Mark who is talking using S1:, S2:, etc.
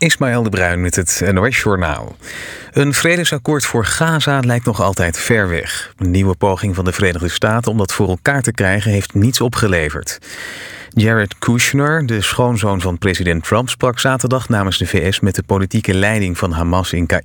S1: Ismaël de Bruin met het NOS-journaal. Een vredesakkoord voor Gaza lijkt nog altijd ver weg. Een nieuwe poging van de Verenigde Staten om dat voor elkaar te krijgen heeft niets opgeleverd. Jared Kushner, de schoonzoon van president Trump, sprak zaterdag namens de VS met de politieke leiding van Hamas in Caïro.